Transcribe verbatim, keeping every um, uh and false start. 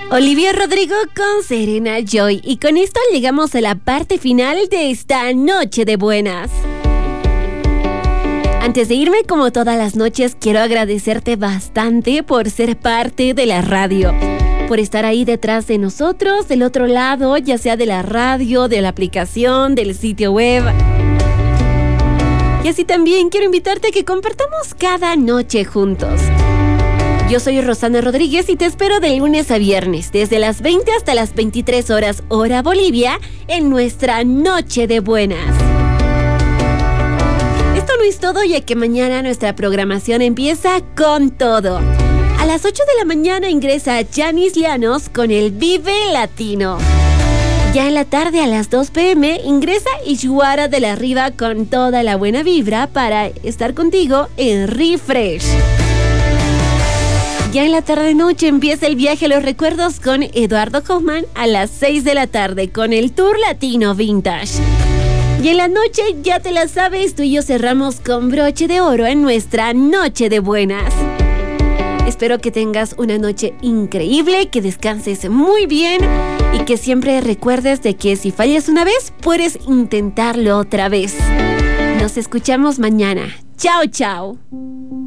Olivia Rodrigo con Serena Joy. Y con esto llegamos a la parte final de esta noche de buenas. Antes de irme, como todas las noches, quiero agradecerte bastante por ser parte de la radio, por estar ahí detrás de nosotros, del otro lado, ya sea de la radio, de la aplicación, del sitio web. Y así también quiero invitarte a que compartamos cada noche juntos. Yo soy Rosana Rodríguez y te espero de lunes a viernes, desde las veinte hasta las veintitrés horas, hora Bolivia, en nuestra Noche de Buenas. Esto no es todo, ya que mañana nuestra programación empieza con todo. A las ocho de la mañana ingresa Yanis Llanos con el Vive Latino. Ya en la tarde a las dos pm ingresa Ishuara de la Riva con toda la buena vibra para estar contigo en Refresh. Ya en la tarde-noche empieza el viaje a los recuerdos con Eduardo Hoffman a las seis de la tarde con el Tour Latino Vintage. Y en la noche, ya te la sabes, tú y yo cerramos con broche de oro en nuestra Noche de Buenas. Espero que tengas una noche increíble, que descanses muy bien y que siempre recuerdes de que si fallas una vez, puedes intentarlo otra vez. Nos escuchamos mañana. Chao, chao.